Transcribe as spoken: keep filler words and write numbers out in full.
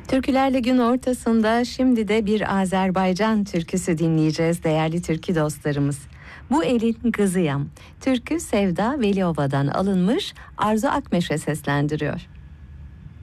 Türkülerle gün ortasında şimdi de bir Azerbaycan türküsü dinleyeceğiz değerli türkü dostlarımız. Bu elin kızıyam. Türkü Sevda Veliova'dan alınmış, Arzu Akmeş'e seslendiriyor.